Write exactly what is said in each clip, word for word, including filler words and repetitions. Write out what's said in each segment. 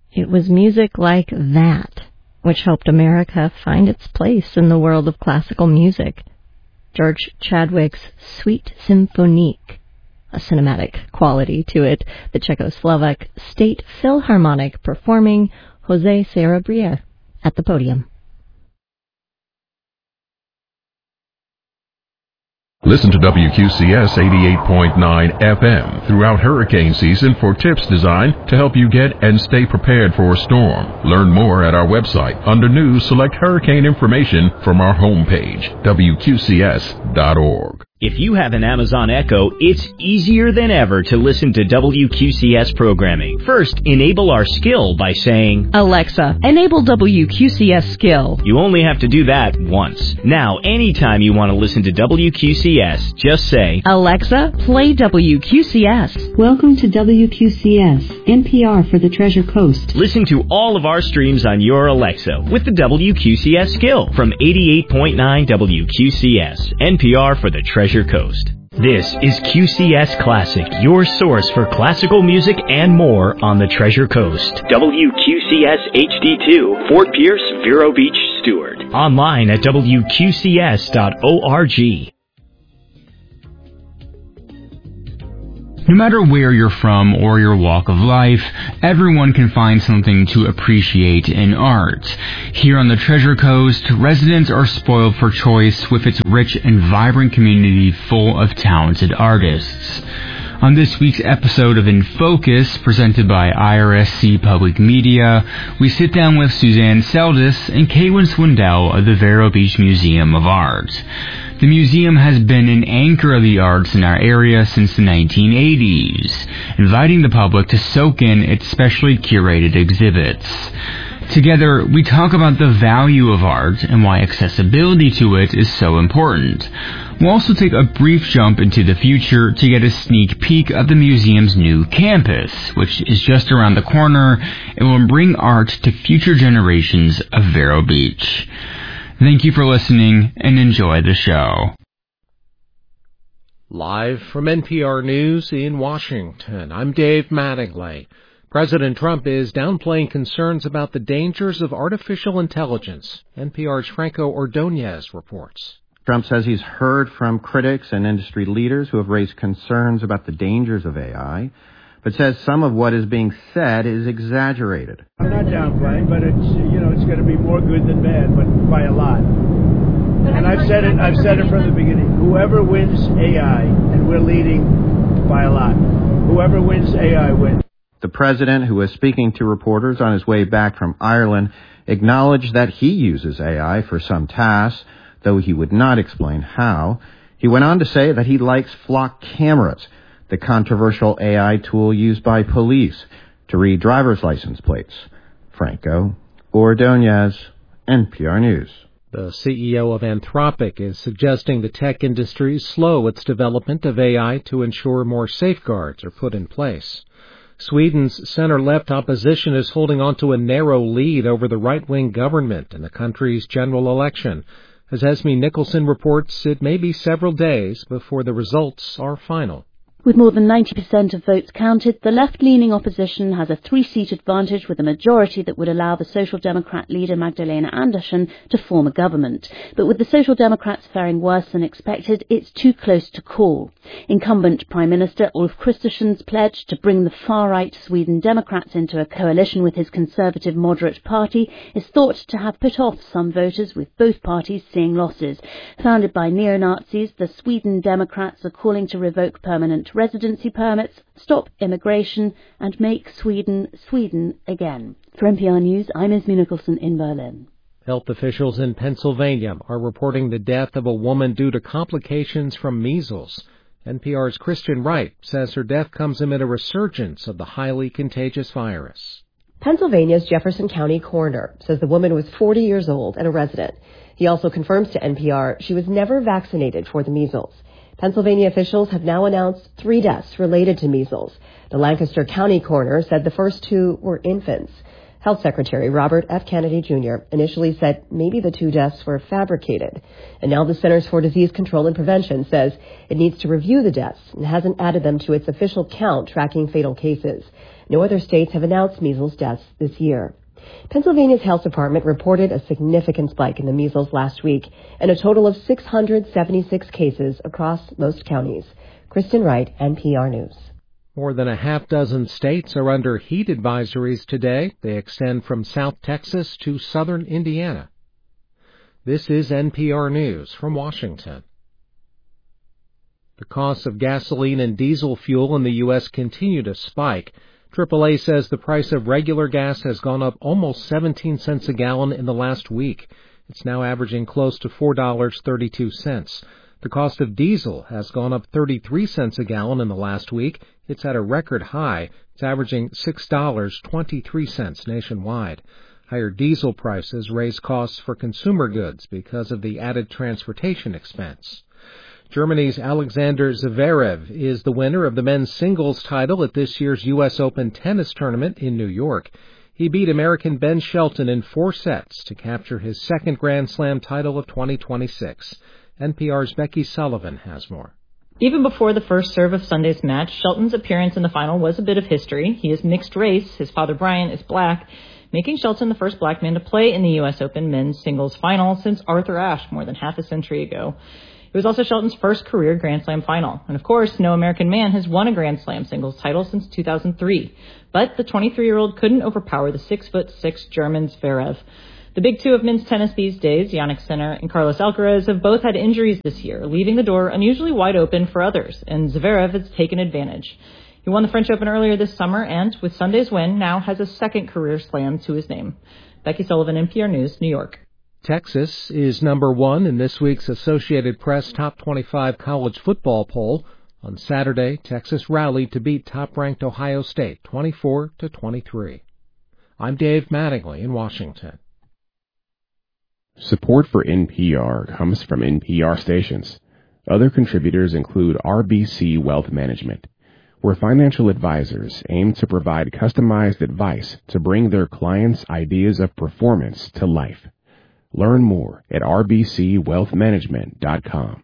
It was music like that which helped America find its place in the world of classical music. George Chadwick's Suite Symphonique, a cinematic quality to it, the Czechoslovak State Philharmonic performing José Sarabia at the podium. Listen to W Q C S eighty-eight point nine F M throughout hurricane season for tips designed to help you get and stay prepared for a storm. Learn more at our website. Under News, select Hurricane Information from our homepage, W Q C S dot org. If you have an Amazon Echo, it's easier than ever to listen to W Q C S programming. First, enable our skill by saying, Alexa, enable W Q C S skill. You only have to do that once. Now, anytime you want to listen to W Q C S, just say, Alexa, play W Q C S. Welcome to W Q C S, N P R for the Treasure Coast. Listen to all of our streams on your Alexa with the W Q C S skill from eighty-eight point nine W Q C S, N P R for the Treasure Coast. This is Q C S Classic, your source for classical music and more on the Treasure Coast. W Q C S H D two, Fort Pierce, Vero Beach, Stewart. Online at W Q C S dot org. No matter where you're from or your walk of life, everyone can find something to appreciate in art. Here on the Treasure Coast, residents are spoiled for choice with its rich and vibrant community full of talented artists. On this week's episode of In Focus, presented by I R S C Public Media, we sit down with Suzanne Seldis and Kaywin Swindell of the Vero Beach Museum of Art. The museum has been an anchor of the arts in our area since the nineteen eighties, inviting the public to soak in its specially curated exhibits. Together, we talk about the value of art and why accessibility to it is so important. We'll also take a brief jump into the future to get a sneak peek of the museum's new campus, which is just around the corner and will bring art to future generations of Vero Beach. Thank you for listening and enjoy the show. Live from N P R News in Washington, I'm Dave Mattingly. President Trump is downplaying concerns about the dangers of artificial intelligence. N P R's Franco Ordonez reports. Trump says he's heard from critics and industry leaders who have raised concerns about the dangers of A I, but says some of what is being said is exaggerated. I'm not downplaying, but it's, you know, it's going to be more good than bad, but by a lot. And I've said it, I've said it from the beginning. Whoever wins A I, and we're leading by a lot, whoever wins A I wins. The president, who was speaking to reporters on his way back from Ireland, acknowledged that he uses A I for some tasks, though he would not explain how. He went on to say that he likes flock cameras, the controversial A I tool used by police to read driver's license plates. Franco Ordonez, N P R News. The C E O of Anthropic is suggesting the tech industry slow its development of A I to ensure more safeguards are put in place. Sweden's center-left opposition is holding on to a narrow lead over the right-wing government in the country's general election. As Esme Nicholson reports, it may be several days before the results are final. With more than ninety percent of votes counted, the left-leaning opposition has a three-seat advantage with a majority that would allow the Social Democrat leader Magdalena Andersson to form a government. But with the Social Democrats faring worse than expected, it's too close to call. Incumbent Prime Minister Ulf Kristersson's pledge to bring the far-right Sweden Democrats into a coalition with his conservative moderate party is thought to have put off some voters, with both parties seeing losses. Founded by neo-Nazis, the Sweden Democrats are calling to revoke permanent residency permits, stop immigration, and make Sweden Sweden again. For N P R News, I'm Esme Nicholson in Berlin. Health officials in Pennsylvania are reporting the death of a woman due to complications from measles. N P R's Christian Wright says her death comes amid a resurgence of the highly contagious virus. Pennsylvania's Jefferson County coroner says the woman was forty years old and a resident. He also confirms to N P R she was never vaccinated for the measles. Pennsylvania officials have now announced three deaths related to measles. The Lancaster County coroner said the first two were infants. Health Secretary Robert F. Kennedy Junior initially said maybe the two deaths were fabricated. And now the Centers for Disease Control and Prevention says it needs to review the deaths and hasn't added them to its official count tracking fatal cases. No other states have announced measles deaths this year. Pennsylvania's health department reported a significant spike in the measles last week and a total of six hundred seventy-six cases across most counties. Kristen Wright, N P R News. More than a half dozen states are under heat advisories today. They extend from South Texas to southern Indiana. This is N P R News from Washington. The costs of gasoline and diesel fuel in the U S continue to spike. triple A says the price of regular gas has gone up almost seventeen cents a gallon in the last week. It's now averaging close to four dollars and thirty-two cents. The cost of diesel has gone up thirty-three cents a gallon in the last week. It's at a record high. It's averaging six dollars and twenty-three cents nationwide. Higher diesel prices raise costs for consumer goods because of the added transportation expense. Germany's Alexander Zverev is the winner of the men's singles title at this year's U S Open tennis tournament in New York. He beat American Ben Shelton in four sets to capture his second Grand Slam title of twenty twenty-six. N P R's Becky Sullivan has more. Even before the first serve of Sunday's match, Shelton's appearance in the final was a bit of history. He is mixed race. His father, Brian, is black, making Shelton the first black man to play in the U S Open men's singles final since Arthur Ashe more than half a century ago. It was also Shelton's first career Grand Slam final. And of course, no American man has won a Grand Slam singles title since two thousand three. But the twenty-three-year-old couldn't overpower the six foot six German Zverev. The big two of men's tennis these days, Jannik Sinner and Carlos Alcaraz, have both had injuries this year, leaving the door unusually wide open for others, and Zverev has taken advantage. He won the French Open earlier this summer and, with Sunday's win, now has a second career slam to his name. Becky Sullivan, N P R News, New York. Texas is number one in this week's Associated Press Top twenty-five college football poll. On Saturday, Texas rallied to beat top-ranked Ohio State twenty-four to twenty-three. I'm Dave Mattingly in Washington. Support for N P R comes from N P R stations. Other contributors include R B C Wealth Management, where financial advisors aim to provide customized advice to bring their clients' ideas of performance to life. Learn more at r b c wealth management dot com.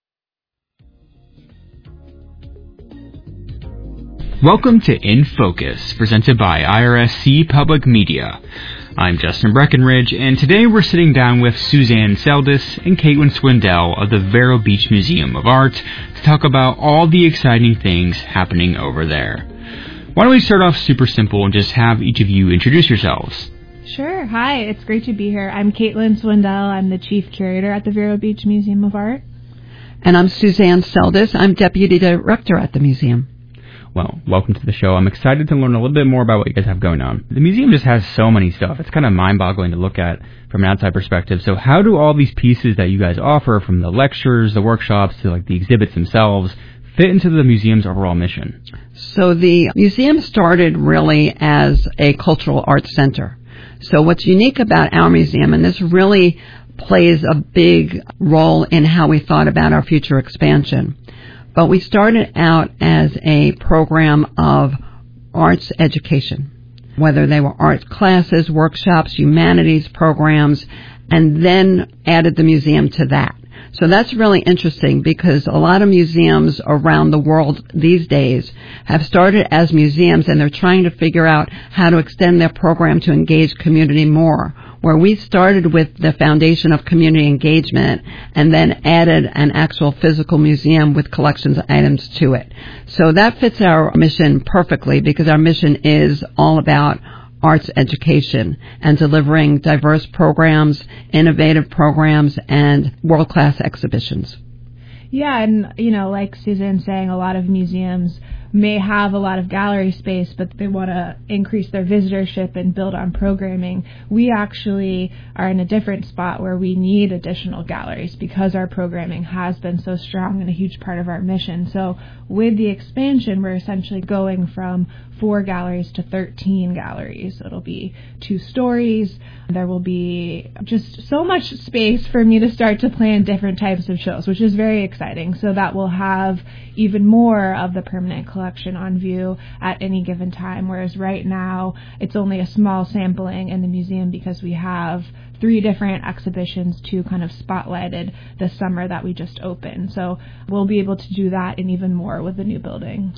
Welcome to In Focus, presented by I R S C Public Media. I'm Justin Breckenridge, and today we're sitting down with Suzanne Seldes and Caitlin Swindell of the Vero Beach Museum of Art to talk about all the exciting things happening over there. Why don't we start off super simple and just have each of you introduce yourselves? Sure. Hi, it's great to be here. I'm Caitlin Swindell. I'm the Chief Curator at the Vero Beach Museum of Art. And I'm Suzanne Seldes. I'm Deputy Director at the museum. Well, welcome to the show. I'm excited to learn a little bit more about what you guys have going on. The museum just has so many stuff. It's kind of mind-boggling to look at from an outside perspective. So how do all these pieces that you guys offer, from the lectures, the workshops, to like the exhibits themselves, fit into the museum's overall mission? So the museum started really as a cultural arts center. So what's unique about our museum, and this really plays a big role in how we thought about our future expansion, but we started out as a program of arts education, whether they were art classes, workshops, humanities programs, and then added the museum to that. So that's really interesting because a lot of museums around the world these days have started as museums and they're trying to figure out how to extend their program to engage community more. Where we started with the foundation of community engagement and then added an actual physical museum with collections items to it. So that fits our mission perfectly because our mission is all about arts education and delivering diverse programs, innovative programs, and world-class exhibitions. Yeah, and, you know, like Suzanne's saying, a lot of museums may have a lot of gallery space, but they want to increase their visitorship and build on programming. We actually are in a different spot where we need additional galleries because our programming has been so strong and a huge part of our mission. So with the expansion, we're essentially going from four galleries to thirteen galleries. It'll be two stories. There will be just so much space for me to start to plan different types of shows, which is very exciting. So that will have even more of the permanent collection on view at any given time, whereas right now it's only a small sampling in the museum because we have three different exhibitions, two kind of spotlighted this summer that we just opened. So we'll be able to do that and even more with the new building.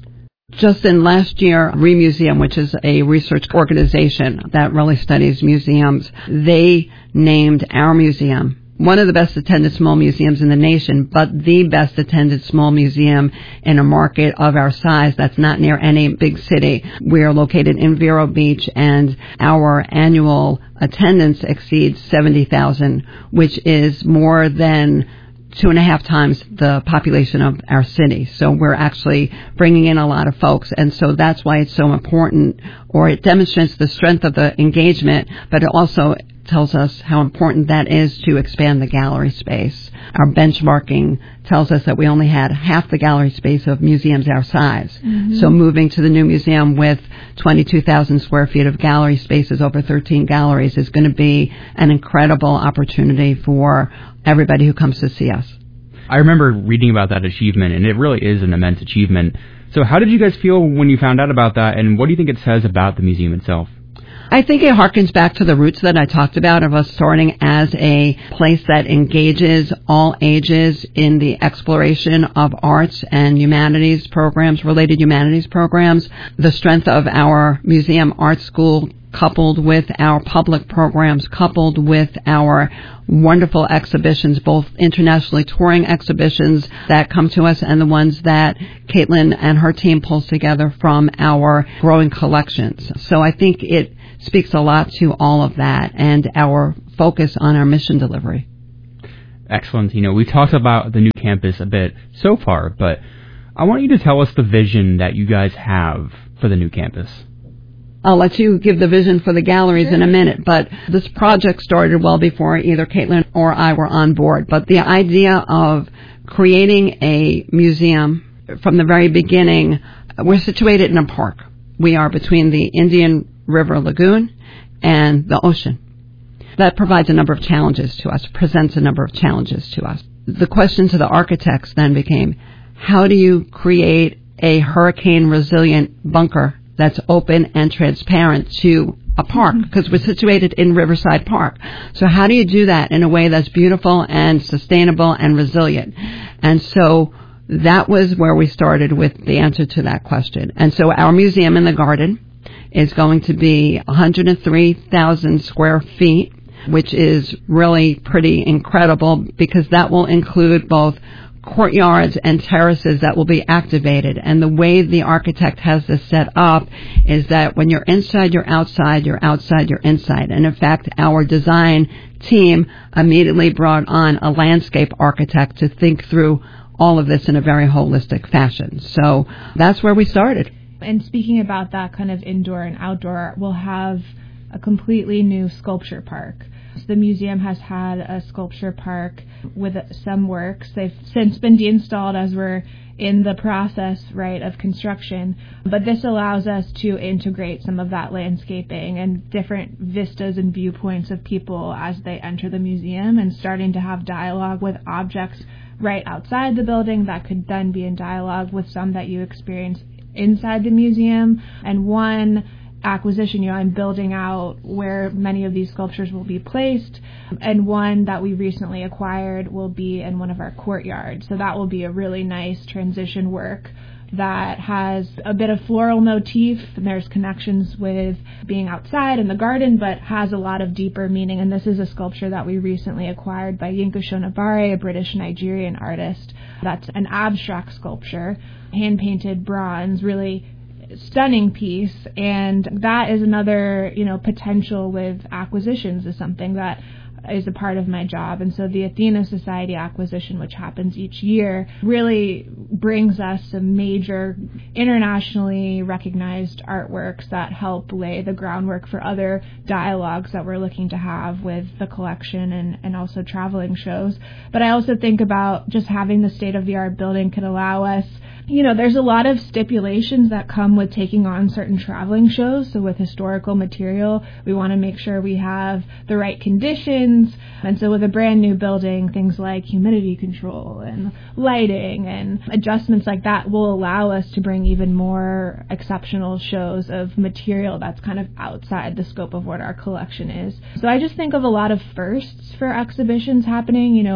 Just in last year, ReMuseum, which is a research organization that really studies museums, they named our museum one of the best attended small museums in the nation, but the best attended small museum in a market of our size that's not near any big city. We are located in Vero Beach, and our annual attendance exceeds seventy thousand, which is more than two and a half times the population of our city. So we're actually bringing in a lot of folks. And so that's why it's so important, or it demonstrates the strength of the engagement, but it also tells us how important that is to expand the gallery space. Our benchmarking tells us that we only had half the gallery space of museums our size. Mm-hmm. So moving to the new museum with twenty-two thousand square feet of gallery spaces, over thirteen galleries, is going to be an incredible opportunity for everybody who comes to see us. I remember reading about that achievement, and it really is an immense achievement. So how did you guys feel when you found out about that, and what do you think it says about the museum itself? I think it harkens back to the roots that I talked about of us starting as a place that engages all ages in the exploration of arts and humanities programs, related humanities programs. The strength of our museum art school, coupled with our public programs, coupled with our wonderful exhibitions, both internationally touring exhibitions that come to us and the ones that Caitlin and her team pulls together from our growing collections. So I think it speaks a lot to all of that and our focus on our mission delivery. Excellent. You know, we talked about the new campus a bit so far, but I want you to tell us the vision that you guys have for the new campus. I'll let you give the vision for the galleries in a minute, but this project started well before either Caitlin or I were on board. But the idea of creating a museum from the very beginning, we're situated in a park. We are between the Indian River Lagoon and the ocean. That provides a number of challenges to us, presents a number of challenges to us. The question to the architects then became, how do you create a hurricane-resilient bunker that's open and transparent to a park? Because we're situated in Riverside Park. So how do you do that in a way that's beautiful and sustainable and resilient? And so that was where we started with the answer to that question. And so our museum in the garden is going to be one hundred three thousand square feet, which is really pretty incredible because that will include both courtyards and terraces that will be activated. And the way the architect has this set up is that when you're inside, you're outside, you're outside, you're inside. And in fact, our design team immediately brought on a landscape architect to think through all of this in a very holistic fashion. So that's where we started. And speaking about that kind of indoor and outdoor, we'll have a completely new sculpture park. So the museum has had a sculpture park with some works. They've since been deinstalled as we're in the process, right, of construction. But this allows us to integrate some of that landscaping and different vistas and viewpoints of people as they enter the museum, and starting to have dialogue with objects right outside the building that could then be in dialogue with some that you experience inside the museum. And one acquisition, you know, I'm building out where many of these sculptures will be placed, and one that we recently acquired will be in one of our courtyards. So that will be a really nice transition work that has a bit of floral motif, and there's connections with being outside in the garden, but has a lot of deeper meaning. And this is a sculpture that we recently acquired by Yinka Shonibare, a British-Nigerian artist. That's an abstract sculpture, hand-painted bronze, really stunning piece. And that is another, you know, potential with acquisitions, is something that is a part of my job. And so the Athena Society acquisition, which happens each year, really brings us some major internationally recognized artworks that help lay the groundwork for other dialogues that we're looking to have with the collection and, and also traveling shows. But I also think about just having the state-of-the-art building could allow us, you know, there's a lot of stipulations that come with taking on certain traveling shows. So with historical material, we want to make sure we have the right conditions. And so with a brand new building, things like humidity control and lighting and adjustments like that will allow us to bring even more exceptional shows of material that's kind of outside the scope of what our collection is. So I just think of a lot of firsts for exhibitions happening. You know,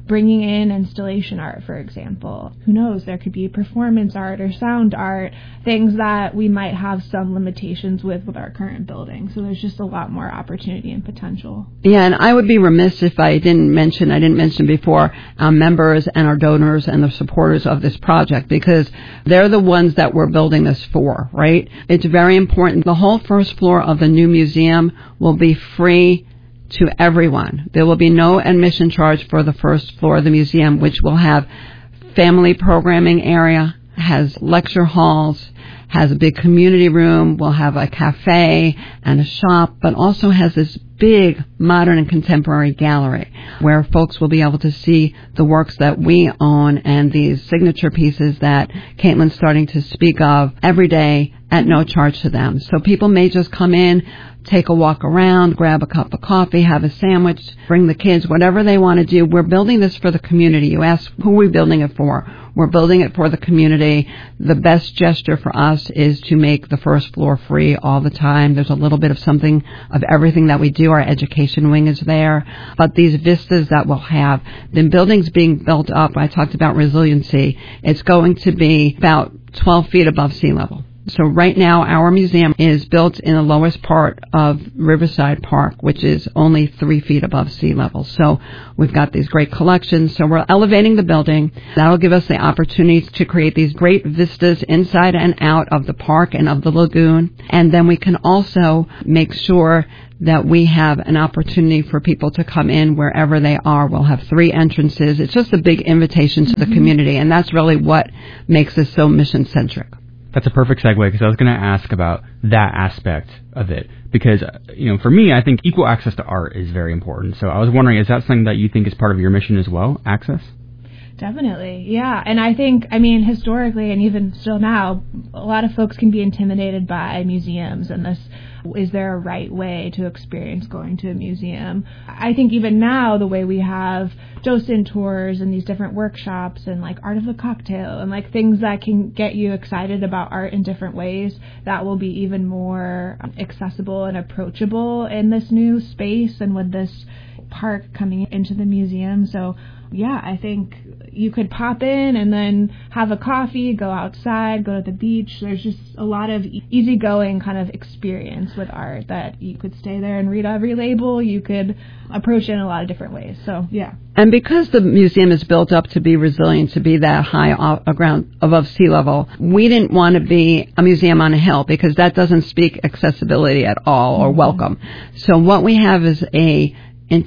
bringing in installation art, for example. Who knows, there could be performance art or sound art, things that we might have some limitations with with our current building. So there's just a lot more opportunity and potential. Yeah, and I would be remiss if I didn't mention, I didn't mention before, our members and our donors and the supporters of this project, because they're the ones that we're building this for, right? It's very important. The whole first floor of the new museum will be free to everyone. There will be no admission charge for the first floor of the museum, which will have family programming area, has lecture halls, has a big community room, will have a cafe and a shop, but also has this big modern and contemporary gallery where folks will be able to see the works that we own and these signature pieces that Caitlin's starting to speak of every day at no charge to them. So people may just come in, take a walk around, grab a cup of coffee, have a sandwich, bring the kids, whatever they want to do. We're building this for the community. You ask, who are we building it for? We're building it for the community. The best gesture for us is to make the first floor free all the time. There's a little bit of something of everything that we do. Our education wing is there. But these vistas that we'll have, the buildings being built up, I talked about resiliency. It's going to be about twelve feet above sea level. So right now, our museum is built in the lowest part of Riverside Park, which is only three feet above sea level. So we've got these great collections. So we're elevating the building. That'll give us the opportunity to create these great vistas inside and out of the park and of the lagoon. And then we can also make sure that we have an opportunity for people to come in wherever they are. We'll have three entrances. It's just a big invitation to the mm-hmm. community. And that's really what makes this so mission-centric. That's a perfect segue, because I was going to ask about that aspect of it. Because, you know, for me, I think equal access to art is very important. So I was wondering, is that something that you think is part of your mission as well, access? Definitely, yeah. And I think, I mean, historically and even still now, a lot of folks can be intimidated by museums and this, is there a right way to experience going to a museum? I think even now, the way we have docent tours and these different workshops and like art of the cocktail and like things that can get you excited about art in different ways, that will be even more accessible and approachable in this new space and with this park coming into the museum. So yeah, I think you could pop in and then have a coffee, go outside, go to the beach. There's just a lot of easygoing kind of experience with art that you could stay there and read every label. You could approach it in a lot of different ways. So, yeah. And because the museum is built up to be resilient, to be that high off, ground above sea level, we didn't want to be a museum on a hill because that doesn't speak accessibility at all or mm-hmm. welcome. So what we have is a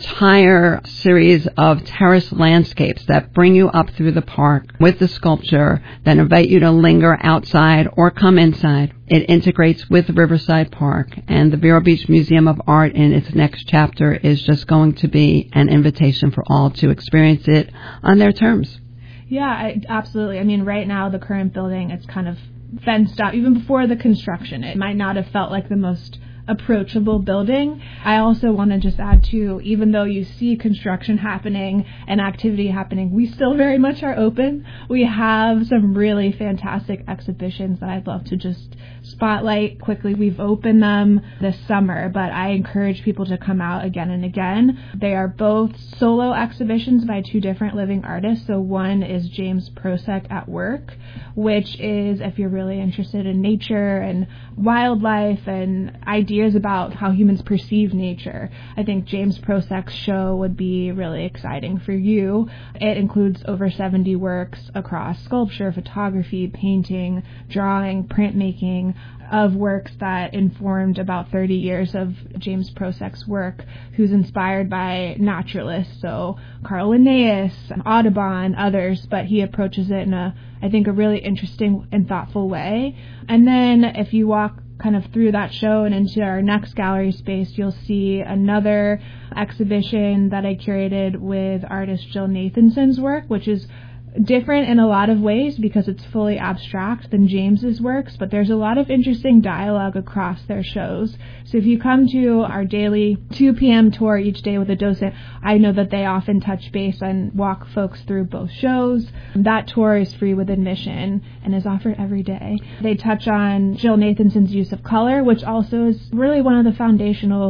entire series of terrace landscapes that bring you up through the park with the sculpture, that invite you to linger outside or come inside. It integrates with Riverside Park, and the Vero Beach Museum of Art in its next chapter is just going to be an invitation for all to experience it on their terms. Yeah, I, absolutely. I mean, right now, the current building, it's kind of fenced out. Even before the construction, it might not have felt like the most approachable building. I also want to just add too, even though you see construction happening and activity happening, we still very much are open. We have some really fantastic exhibitions that I'd love to just spotlight quickly. We've opened them this summer, but I encourage people to come out again and again. They are both solo exhibitions by two different living artists. So one is James Prosek at Work, which is if you're really interested in nature and wildlife and ideas about how humans perceive nature. I think James Prosek's show would be really exciting for you. It includes over seventy works across sculpture, photography, painting, drawing, printmaking, of works that informed about thirty years of James Prosek's work, who's inspired by naturalists, so Carl Linnaeus, Audubon, others, but he approaches it in a, I think, a really interesting and thoughtful way. And then if you walk kind of through that show and into our next gallery space, you'll see another exhibition that I curated with artist Jill Nathanson's work, which is different in a lot of ways because it's fully abstract than James's works, but there's a lot of interesting dialogue across their shows. So if you come to our daily two p.m. tour each day with a docent, I know that they often touch base and walk folks through both shows. That tour is free with admission and is offered every day. They touch on Jill Nathanson's use of color, which also is really one of the foundational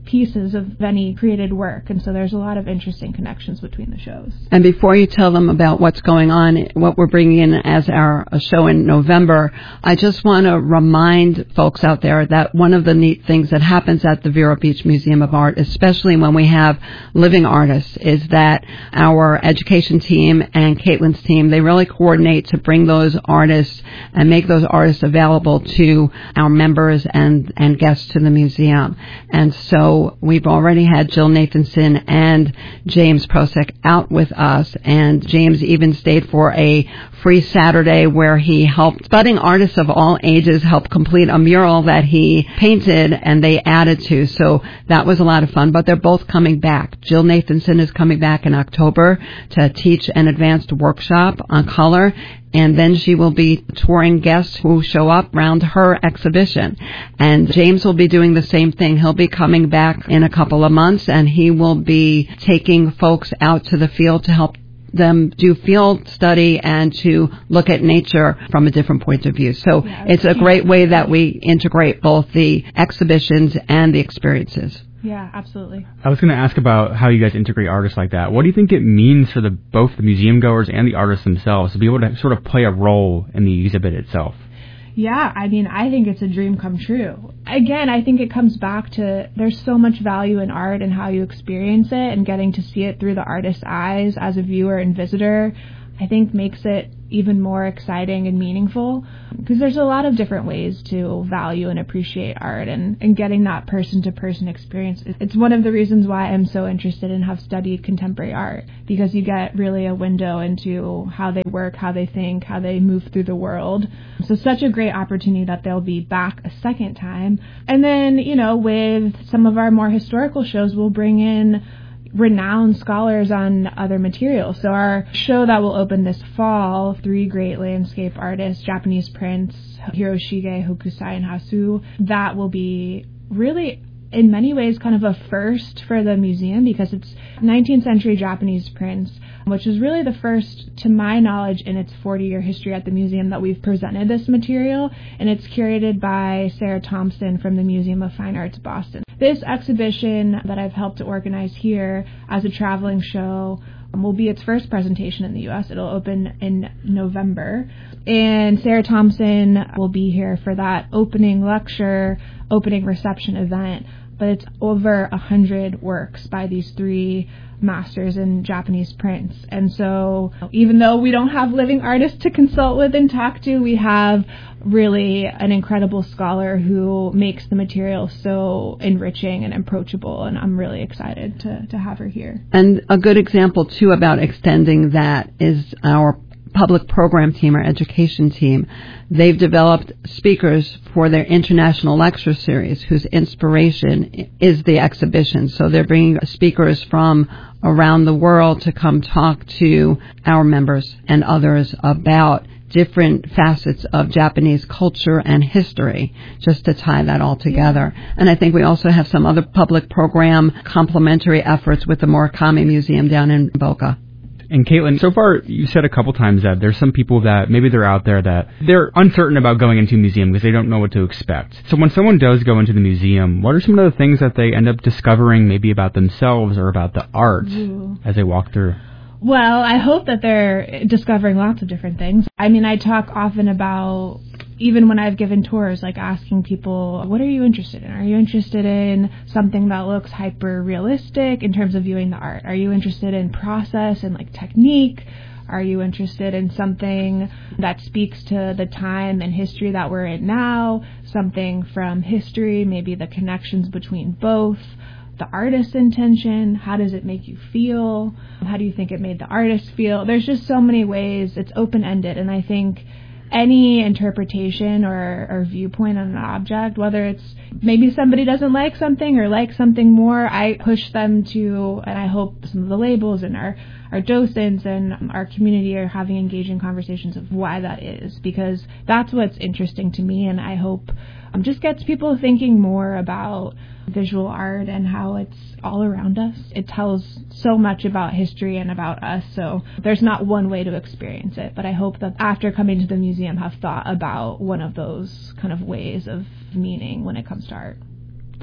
pieces of any created work. And so there's a lot of interesting connections between the shows. And before you tell them about what's going on, what we're bringing in as our show in November, I just want to remind folks out there that one of the neat things that happens at the Vero Beach Museum of Art, especially when we have living artists, is that our education team and Caitlin's team, they really coordinate to bring those artists and make those artists available to our members and, and guests to the museum. And so we've already had Jill Nathanson and James Prosek out with us, and James even stayed for a free Saturday where he helped budding artists of all ages help complete a mural that he painted and they added to. So that was a lot of fun, but they're both coming back. Jill Nathanson is coming back in October to teach an advanced workshop on color, and then she will be touring guests who show up around her exhibition. And James will be doing the same thing. He'll be coming back in a couple of months, and he will be taking folks out to the field to help them do field study and to look at nature from a different point of view. So yeah, it's a great way that we integrate both the exhibitions and the experiences. Yeah, absolutely. I was going to ask about how you guys integrate artists like that. What do you think it means for the both the museum goers and the artists themselves to be able to sort of play a role in the exhibit itself? Yeah, I mean, I think it's a dream come true. Again, I think it comes back to there's so much value in art and how you experience it, and getting to see it through the artist's eyes as a viewer and visitor, I think makes it even more exciting and meaningful, because there's a lot of different ways to value and appreciate art, and, and getting that person-to-person experience. It's one of the reasons why I'm so interested and have studied contemporary art, because you get really a window into how they work, how they think, how they move through the world. So such a great opportunity that they'll be back a second time. And then, you know, with some of our more historical shows, we'll bring in renowned scholars on other materials. So our show that will open this fall, three great landscape artists, Japanese prints, Hiroshige, Hokusai, and Hasu, that will be really, in many ways, kind of a first for the museum, because it's nineteenth century Japanese prints, which is really the first, to my knowledge, in its forty-year history at the museum that we've presented this material, and it's curated by Sarah Thompson from the Museum of Fine Arts, Boston. This exhibition that I've helped to organize here as a traveling show will be its first presentation in the U S. It'll open in November, and Sarah Thompson will be here for that opening lecture, opening reception event. But it's over a hundred works by these three masters in Japanese prints. And so even though we don't have living artists to consult with and talk to, we have really an incredible scholar who makes the material so enriching and approachable, and I'm really excited to, to have her here. And a good example, too, about extending that is our public program team, our education team. They've developed speakers for their international lecture series whose inspiration is the exhibition. So they're bringing speakers from around the world to come talk to our members and others about different facets of Japanese culture and history, just to tie that all together. Yeah. And I think we also have some other public program complementary efforts with the Murakami Museum down in Boca. And Caitlin, so far you said a couple times that there's some people that maybe they're out there that they're uncertain about going into a museum because they don't know what to expect. So when someone does go into the museum, what are some of the things that they end up discovering maybe about themselves or about the art Ooh. as they walk through? Well, I hope that they're discovering lots of different things. I mean, I talk often about, even when I've given tours, like asking people, what are you interested in? Are you interested in something that looks hyper realistic in terms of viewing the art? Are you interested in process and like technique? Are you interested in something that speaks to the time and history that we're in now? Something from history, maybe the connections between both? The artist's intention, how does it make you feel? How do you think it made the artist feel? There's just so many ways. It's open-ended, and I think any interpretation or, or viewpoint on an object, whether it's maybe somebody doesn't like something or likes something more, I push them to, and I hope some of the labels and our, our docents and our community are having engaging conversations of why that is, because that's what's interesting to me, and I hope um, just gets people thinking more about visual art and how it's all around us. It tells so much about history and about us, so there's not one way to experience it, but I hope that after coming to the museum have thought about one of those kind of ways of meaning when it comes to art.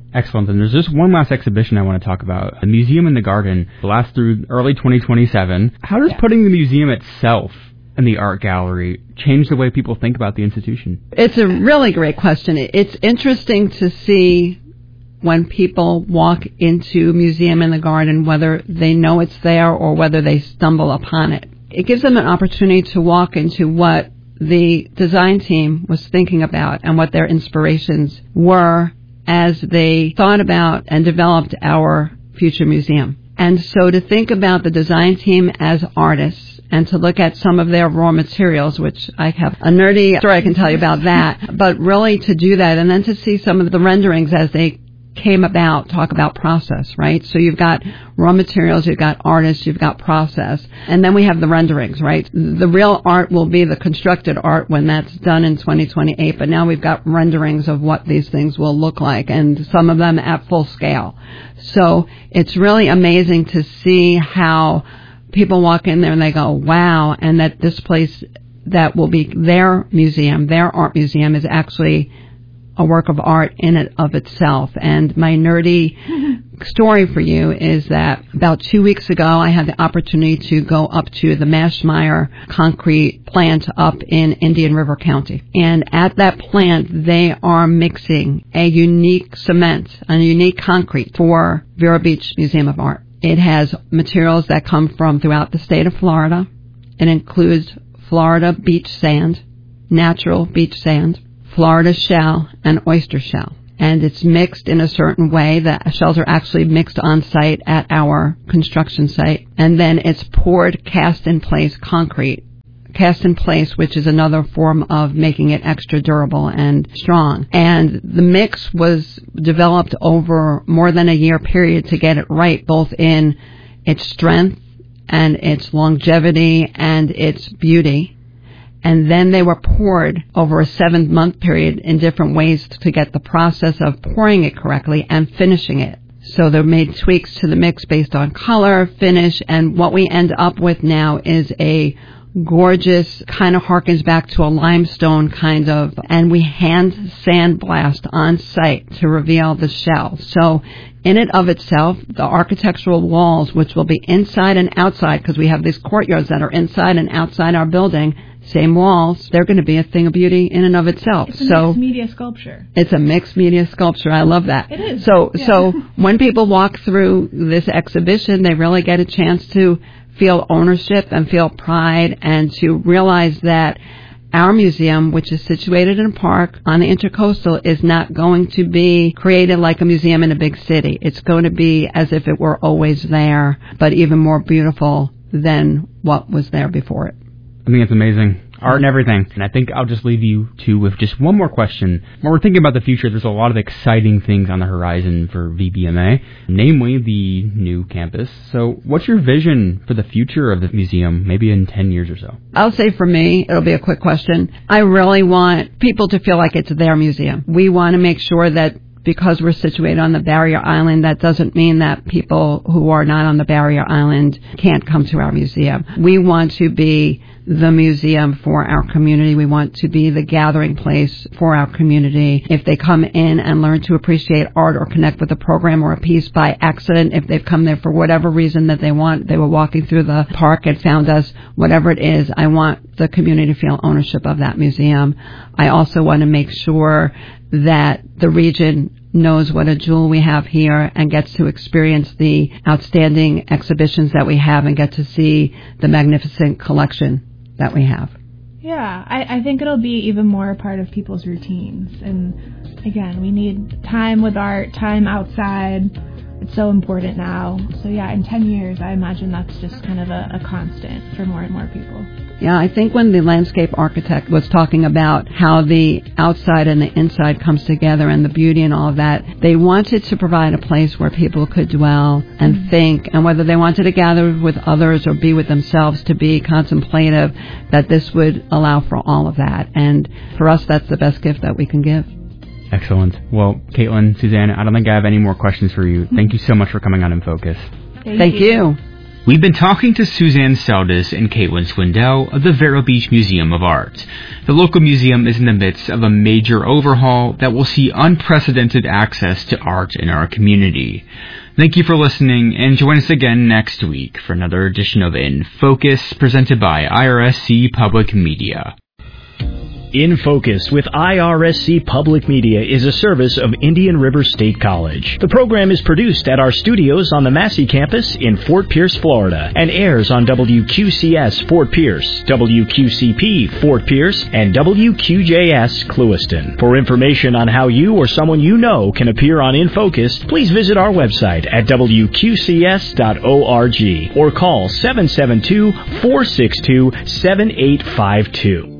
Excellent. And there's just one last exhibition I want to talk about. The Museum in the Garden lasts through early twenty twenty-seven. How does putting the museum itself in the art gallery change the way people think about the institution? It's a really great question. It's interesting to see when people walk into Museum in the Garden, whether they know it's there or whether they stumble upon it. It gives them an opportunity to walk into what the design team was thinking about and what their inspirations were as they thought about and developed our future museum. And so to think about the design team as artists and to look at some of their raw materials, which I have a nerdy story I can tell you about that, but really to do that and then to see some of the renderings as they came about, talk about process, right? So you've got raw materials, you've got artists, you've got process, and then we have the renderings, right? The real art will be the constructed art when that's done in twenty twenty-eight, but now we've got renderings of what these things will look like, and some of them at full scale. So it's really amazing to see how people walk in there and they go, wow, and that this place that will be their museum, their art museum, is actually a work of art in and of itself. And my nerdy story for you is that about two weeks ago, I had the opportunity to go up to the Maschmeyer concrete plant up in Indian River County. And at that plant, they are mixing a unique cement, a unique concrete for Vero Beach Museum of Art. It has materials that come from throughout the state of Florida. It includes Florida beach sand, natural beach sand, Florida shell, and oyster shell. And it's mixed in a certain way. The shells are actually mixed on site at our construction site. And then it's poured cast in place concrete. Cast in place, which is another form of making it extra durable and strong. And the mix was developed over more than a year period to get it right, both in its strength and its longevity and its beauty. And then they were poured over a seven-month period in different ways to get the process of pouring it correctly and finishing it. So they made tweaks to the mix based on color, finish, and what we end up with now is a gorgeous, kind of harkens back to a limestone kind of, and we hand sandblast on site to reveal the shell. So in and of itself, the architectural walls, which will be inside and outside, because we have these courtyards that are inside and outside our building, same walls, they're going to be a thing of beauty in and of itself. It's a so mixed media sculpture. It's a mixed media sculpture. I love that. It is. So, yeah. so when people walk through this exhibition, they really get a chance to feel ownership and feel pride and to realize that our museum, which is situated in a park on the Intercoastal, is not going to be created like a museum in a big city. It's going to be as if it were always there, but even more beautiful than what was there before it. I think it's amazing. Art and everything. And I think I'll just leave you two with just one more question. When we're thinking about the future, there's a lot of exciting things on the horizon for V B M A, namely the new campus. So what's your vision for the future of the museum, maybe in ten years or so? I'll say for me, it'll be a quick question. I really want people to feel like it's their museum. We want to make sure that because we're situated on the barrier island, that doesn't mean that people who are not on the barrier island can't come to our museum. We want to be the museum for our community. We want to be the gathering place for our community. If they come in and learn to appreciate art or connect with a program or a piece by accident, if they've come there for whatever reason that they want, they were walking through the park and found us, whatever it is, I want the community to feel ownership of that museum. I also want to make sure that the region knows what a jewel we have here and gets to experience the outstanding exhibitions that we have and get to see the magnificent collection that we have. Yeah, I, I think it'll be even more a part of people's routines. And again, we need time with art, time outside. It's so important now. So yeah, in ten years, I imagine that's just kind of a, a constant for more and more people. Yeah, I think when the landscape architect was talking about how the outside and the inside comes together and the beauty and all of that, they wanted to provide a place where people could dwell and mm-hmm. think, and whether they wanted to gather with others or be with themselves to be contemplative, that this would allow for all of that. And for us, that's the best gift that we can give. Excellent. Well, Caitlin, Suzanne, I don't think I have any more questions for you. Thank you so much for coming on In Focus. Thank, Thank you. you. We've been talking to Suzanne Seldes and Caitlin Swindell of the Vero Beach Museum of Art. The local museum is in the midst of a major overhaul that will see unprecedented access to art in our community. Thank you for listening, and join us again next week for another edition of In Focus, presented by I R S C Public Media. In Focus with I R S C Public Media is a service of Indian River State College. The program is produced at our studios on the Massey campus in Fort Pierce, Florida, and airs on W Q C S Fort Pierce, W Q C P Fort Pierce, and W Q J S Clewiston. For information on how you or someone you know can appear on In Focus, please visit our website at W Q C S dot org or call seven seven two, four six two, seven eight five two.